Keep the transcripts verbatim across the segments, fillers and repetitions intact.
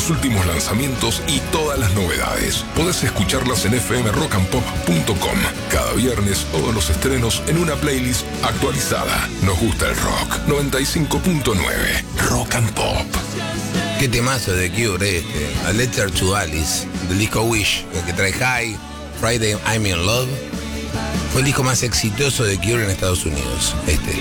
los últimos lanzamientos y todas las novedades. Podés escucharlas en f m rock and pop punto com. Cada viernes todos los estrenos en una playlist actualizada. Nos gusta el rock. noventa y cinco punto nueve Rock and Pop. Qué temazo de Cure este. A Letter to Alice, del disco Wish, el que trae High, Friday I'm in Love. Fue el disco más exitoso de Cure en Estados Unidos, este.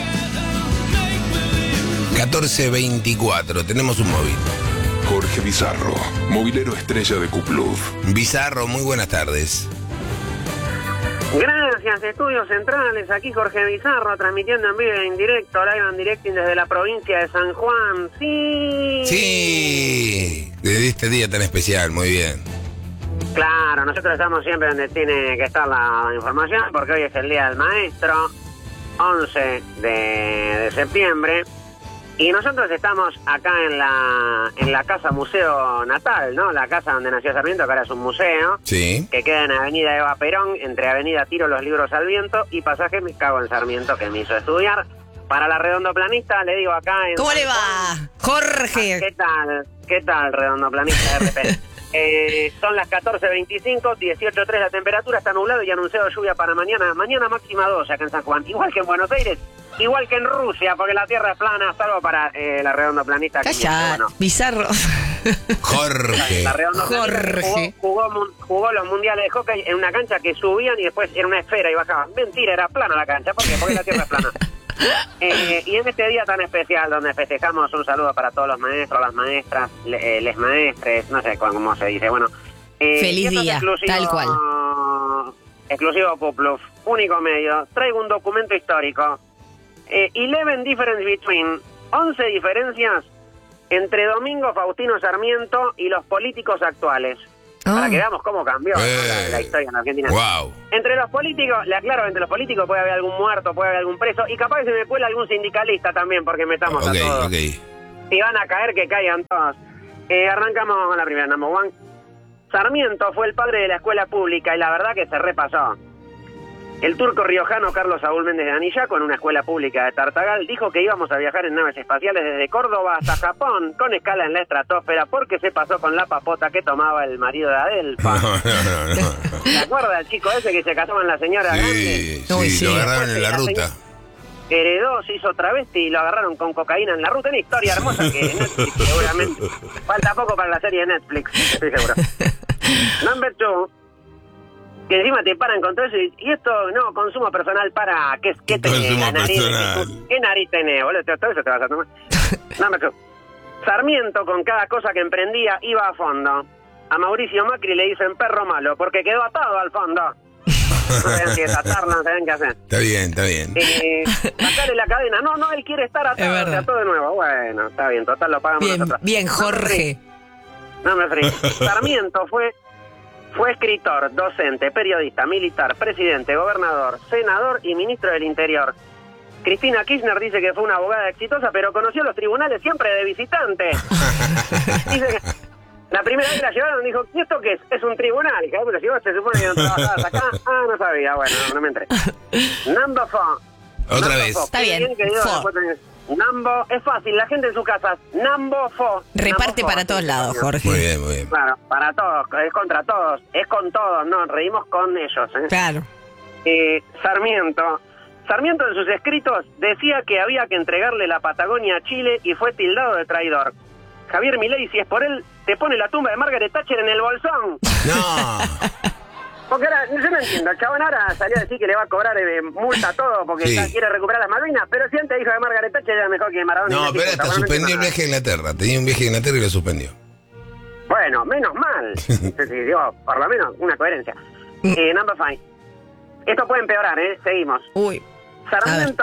catorce veinticuatro, tenemos un móvil. Jorge Bizarro, movilero estrella de Cupluf. Bizarro, muy buenas tardes. Gracias, Estudios Centrales, aquí Jorge Bizarro, transmitiendo en vivo e en directo, live and directing desde la provincia de San Juan. Sí. Sí, desde este día tan especial, muy bien. Claro, nosotros estamos siempre donde tiene que estar la información, porque hoy es el Día del Maestro, once de septiembre, y nosotros estamos acá en la en la Casa Museo Natal, ¿no? La casa donde nació Sarmiento, que ahora es un museo, sí, que queda en Avenida Eva Perón, entre Avenida Tiro los Libros al Viento y Pasaje Me Cago en Sarmiento, que me hizo estudiar. Para la redondoplanista, le digo acá en... ¿Cómo le va, Jorge? ¿Qué tal? ¿Qué tal, redondoplanista de R P? Eh, son las catorce veinticinco, dieciocho tres la temperatura, está nublado y anunciado lluvia para mañana. Mañana máxima doce acá en San Juan, igual que en Buenos Aires, igual que en Rusia, porque la tierra es plana, salvo para eh, la redondoplanista. Calla, bueno. Bizarro. Jorge. La redondoplanista Jorge. Jugó, jugó, jugó los mundiales de hockey en una cancha que subían y después era una esfera y bajaban. Mentira, era plana la cancha. ¿Por qué? Porque la tierra es plana. Eh, y en este día tan especial donde festejamos, un saludo para todos los maestros, las maestras, le, eh, les maestres, no sé cómo se dice, bueno, eh, feliz día, tal cual. Exclusivo Cupluf, único medio. Traigo un documento histórico, eh, eleven difference between, once diferencias entre Domingo Faustino Sarmiento y los políticos actuales. Oh. Para que veamos cómo cambió eh, la, la historia en Argentina. Wow. Entre los políticos, le aclaro, entre los políticos puede haber algún muerto, puede haber algún preso, y capaz que se me cuela algún sindicalista también, porque metamos Okay, a todos. okay. Si van a caer, que caigan todos. Eh, arrancamos con la primera, number one. Sarmiento fue el padre de la escuela pública, y la verdad que se repasó. El turco riojano Carlos Saúl Méndez de Anillaco, en una escuela pública de Tartagal, dijo que íbamos a viajar en naves espaciales desde Córdoba hasta Japón, con escala en la estratosfera, porque se pasó con la papota que tomaba el marido de Adelfa. No, no, no, no. ¿Se acuerda el chico ese que se casó con la señora Sí, grande? sí, Uy, sí. lo agarraron en la La ruta. Heredó, se hizo travesti y lo agarraron con cocaína en la ruta. Una historia hermosa que Netflix seguramente... Falta poco para la serie de Netflix, estoy seguro. Number two, que encima te paran con todo eso y, y esto, no, consumo personal para... ¿Qué, qué tenés? Consumo La nariz, personal. ¿Qué nariz tenés, boludo? Todo eso te vas a tomar. Number two, Sarmiento con cada cosa que emprendía iba a fondo. A Mauricio Macri le dicen perro malo porque quedó atado al fondo. No sabían si desatarlo, no sabían qué hacer. Está bien, está bien. Eh, sacarle la cadena. No, no, él quiere estar Es atado, verdad. se ató de nuevo. Bueno, está bien, total lo pagamos Bien, nosotros. bien, Jorge. No me frío. Sarmiento fue, fue escritor, docente, periodista, militar, presidente, gobernador, senador y ministro del Interior. Cristina Kirchner dice que fue una abogada exitosa, pero conoció los tribunales siempre de visitante. Dice que la primera vez que la llevaron dijo, ¿y esto qué es? Es un tribunal. Y pero si vos te supone que no trabajabas acá. Ah, no sabía. Bueno, no, no me entré. Number four. Otra Number vez. four. Está Qué bien. que digo, Four. después tenés- Nambo, es fácil, la gente en su casa, Nambo fo. Reparte Nambo, para fo. todos lados, Jorge. Muy bien, muy bien. Claro, para todos, es contra todos, es con todos, no, reímos con ellos. ¿eh? Claro. Eh, Sarmiento. Sarmiento en sus escritos decía que había que entregarle la Patagonia a Chile y fue tildado de traidor. Javier Milei, si es por él, te pone la tumba de Margaret Thatcher en el bolsón. No. Porque ahora, yo no entiendo, el chabón ahora salió a decir que le va a cobrar eh, multa a todo porque Sí. ya quiere recuperar las Malvinas, pero si antes dijo de Margaret Thatcher era mejor que Maradona. No, y pero Messi, hasta bueno, no suspendió el entiendo viaje a Inglaterra. Tenía un viaje a Inglaterra y lo suspendió. nada. Bueno, menos mal. Sí, sí, digo, por lo menos una coherencia. Eh, number five. Esto puede empeorar, ¿eh? Seguimos. Uy. Sarmiento...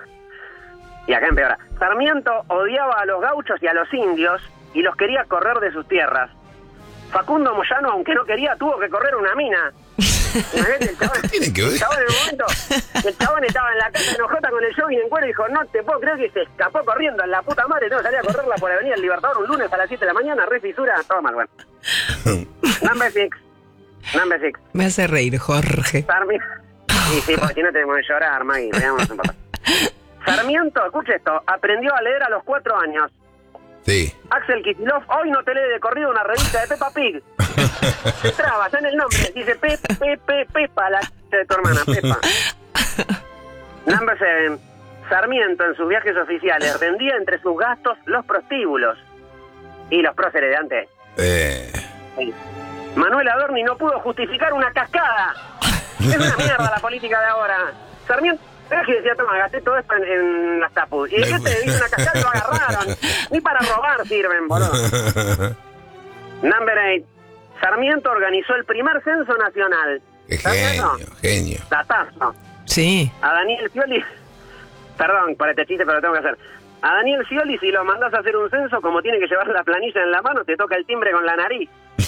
Y acá empeora. Sarmiento odiaba a los gauchos y a los indios y los quería correr de sus tierras. Facundo Moyano, aunque no quería, tuvo que correr una mina. Imagínate, el chabón, ¿Qué tiene que ver? el chabón en el momento, el chabón estaba en la casa en Ojota con el jogging en cuero y dijo, no te puedo creer que se escapó corriendo, en la puta madre, tengo que salir a correrla por Avenida El Libertador un lunes a las siete de la mañana, re fisura, todo mal, bueno. Number six. Number six. Me hace reír, Jorge. Sarmiento. Y sí, porque si no tenemos que llorar, Maggie, veámonos un poco. Sarmiento, escuche esto, aprendió a leer a los cuatro años. Sí. Axel Kicillof hoy no te lee de corrido una revista de Peppa Pig. Se traba, ya en el nombre. Dice Pepe, Pepe, Pepa, la ch- de tu hermana, Pepa. Number seven. Sarmiento en sus viajes oficiales rendía entre sus gastos los prostíbulos. Y los próceres de antes. Eh. Sí. Manuel Adorni no pudo justificar una cascada. Es una mierda la política de ahora. Sarmiento que decía, toma, gasté todo esto en, en las tapus. Y de qué te dice una cascada y lo agarraron. Ni para robar sirven, boludo. Number eight. Sarmiento organizó el primer censo nacional. Qué genio, genio. Datazo. Sí. A Daniel Scioli, perdón por este chiste, pero lo tengo que hacer. A Daniel Scioli, si lo mandás a hacer un censo, como tiene que llevar la planilla en la mano, te toca el timbre con la nariz.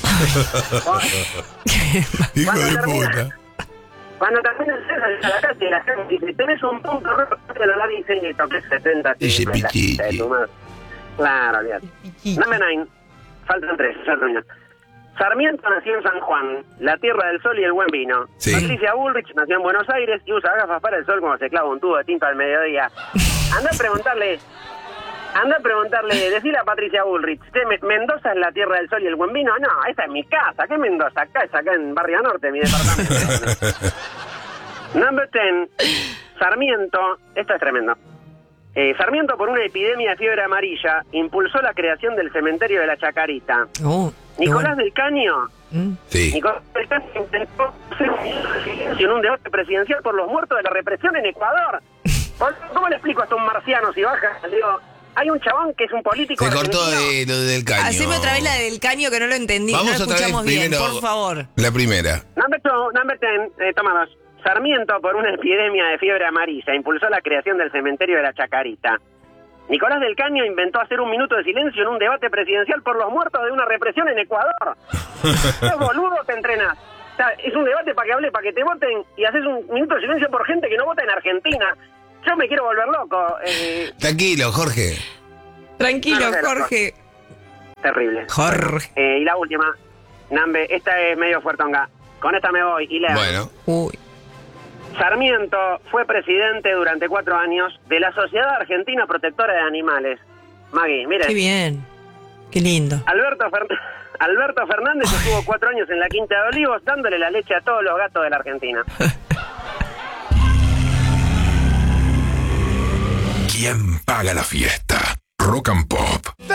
Hijo Cuando de termina- puta. Cuando termina el censo, a la casa y la gente dice, tenés un punto rojo, te lo da infinito, que es setenta. Dice sí, la pichichi. concha de tu madre. Claro, olvídate. Number nine. Faltan tres, ya terminó. Sarmiento nació en San Juan, la tierra del sol y el buen vino. Sí. Patricia Bullrich nació en Buenos Aires y usa gafas para el sol como se clava un tubo de tinta al mediodía. Anda a preguntarle, anda a preguntarle, decile a Patricia Bullrich, ¿qué, Me- ¿Mendoza es la tierra del sol y el buen vino? No, esta es mi casa. ¿Qué Mendoza? Acá es acá en Barrio Norte, mi departamento. Number ten. Sarmiento, esto es tremendo. Eh, Sarmiento, por una epidemia de fiebre amarilla, impulsó la creación del cementerio de la Chacarita. Oh, qué Nicolás bueno. del Caño, Mm. Sí. Nicolás del Caño intentó hacer un minuto de silencio en un debate presidencial por los muertos de la represión en Ecuador. ¿Cómo le explico esto a un marciano si baja? Le digo, hay un chabón que es un político Se cortó argentino. de lo del caño. Haceme otra vez la del caño que no lo entendí. Vamos no lo otra vez escuchamos bien, primero. por favor. La primera. Number two, number ten, eh, toma dos. Sarmiento, por una epidemia de fiebre amarilla, impulsó la creación del cementerio de la Chacarita. Nicolás del Caño inventó hacer un minuto de silencio en un debate presidencial por los muertos de una represión en Ecuador. ¿Sos boludo o te entrenás? O sea, es un debate para que hable, para que te voten y haces un minuto de silencio por gente que no vota en Argentina. Yo me quiero volver loco. Eh, Tranquilo, Jorge. Tranquilo, No, no sé, Jorge. terrible. Jorge. Eh, y la última, Nambe, esta es medio fuertonga. Con esta me voy y leo. Bueno. Uy. Sarmiento fue presidente durante cuatro años de la Sociedad Argentina Protectora de Animales. Maggie, miren. Qué bien. Qué lindo. Alberto, Fer- Alberto Fernández estuvo cuatro años en la Quinta de Olivos dándole la leche a todos los gatos de la Argentina. ¿Quién paga la fiesta? Rock and Pop.